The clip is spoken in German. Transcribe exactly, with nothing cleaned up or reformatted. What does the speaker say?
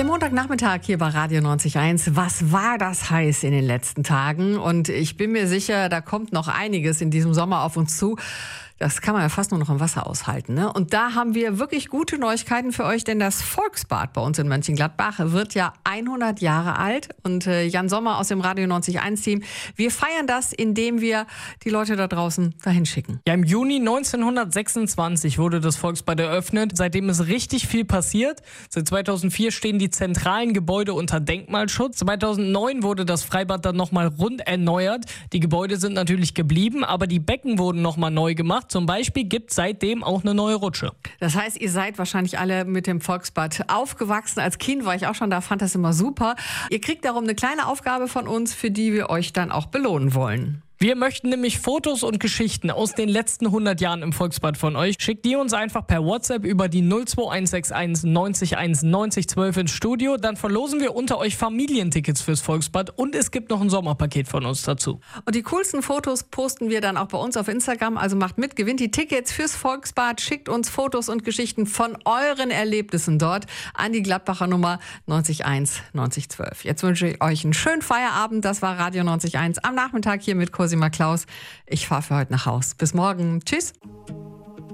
Der Montagnachmittag hier bei Radio neunzig Komma eins. Was war das heiß in den letzten Tagen? Und ich bin mir sicher, da kommt noch einiges in diesem Sommer auf uns zu. Das kann man ja fast nur noch im Wasser aushalten, ne? Und da haben wir wirklich gute Neuigkeiten für euch, denn das Volksbad bei uns in Mönchengladbach wird ja hundert Jahre alt. Und äh, Jan Sommer aus dem Radio neunzig Komma eins Team, wir feiern das, indem wir die Leute da draußen dahin schicken. Ja, im Juni neunzehnhundertsechsundzwanzig wurde das Volksbad eröffnet. Seitdem ist richtig viel passiert. Seit zweitausendvier stehen die zentralen Gebäude unter Denkmalschutz. zweitausendneun wurde das Freibad dann nochmal rund erneuert. Die Gebäude sind natürlich geblieben, aber die Becken wurden nochmal neu gemacht. Zum Beispiel gibt es seitdem auch eine neue Rutsche. Das heißt, ihr seid wahrscheinlich alle mit dem Volksbad aufgewachsen. Als Kind war ich auch schon da, fand das immer super. Ihr kriegt darum eine kleine Aufgabe von uns, für die wir euch dann auch belohnen wollen. Wir möchten nämlich Fotos und Geschichten aus den letzten hundert Jahren im Volksbad von euch. Schickt die uns einfach per WhatsApp über die null zwei eins sechs eins neunzig eins neunzig zwölf ins Studio. Dann verlosen wir unter euch Familientickets fürs Volksbad und es gibt noch ein Sommerpaket von uns dazu. Und die coolsten Fotos posten wir dann auch bei uns auf Instagram. Also macht mit, gewinnt die Tickets fürs Volksbad. Schickt uns Fotos und Geschichten von euren Erlebnissen dort an die Gladbacher Nummer neunzig eins neunzig zwölf. Jetzt wünsche ich euch einen schönen Feierabend. Das war Radio neunzig Komma eins am Nachmittag hier mit Cosima Klaus. Ich fahre für heute nach Haus. Bis morgen. Tschüss.